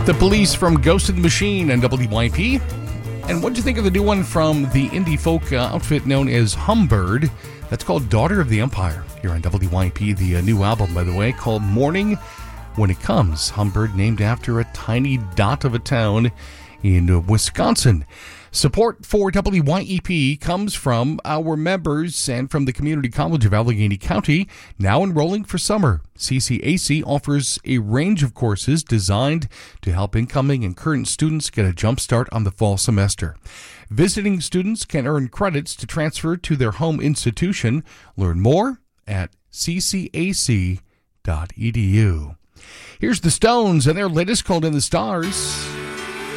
The Police from Ghost in the Machine and WYP. And what did you think of the new one from the indie folk outfit known as Humbird? That's called Daughter of the Empire here on WYP. The new album, by the way, called Morning When It Comes. Humbird, named after a tiny dot of a town in Wisconsin. Support for WYEP comes from our members and from the Community College of Allegheny County, now enrolling for summer. CCAC offers a range of courses designed to help incoming and current students get a jump start on the fall semester. Visiting students can earn credits to transfer to their home institution. Learn more at ccac.edu. Here's the Stones and their latest, called In the Stars.